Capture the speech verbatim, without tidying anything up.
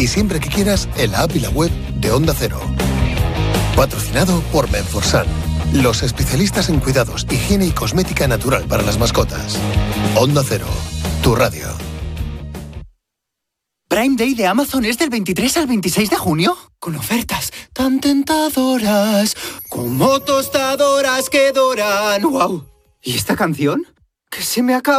Y siempre que quieras, en la app y la web de Onda Cero. Patrocinado por Menforsan, los especialistas en cuidados, higiene y cosmética natural para las mascotas. Onda Cero, tu radio. Prime Day de Amazon es del veintitrés al veintiséis de junio, con ofertas tan tentadoras como tostadoras que doran. ¡Wow! ¿Y esta canción? Que se me acaba